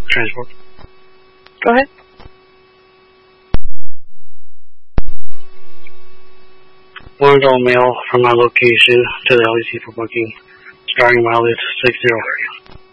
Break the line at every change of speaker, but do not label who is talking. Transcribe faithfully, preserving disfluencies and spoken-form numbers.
Transport.
Go ahead.
One adult male from my location to the L E C for booking. Starting mileage six zero.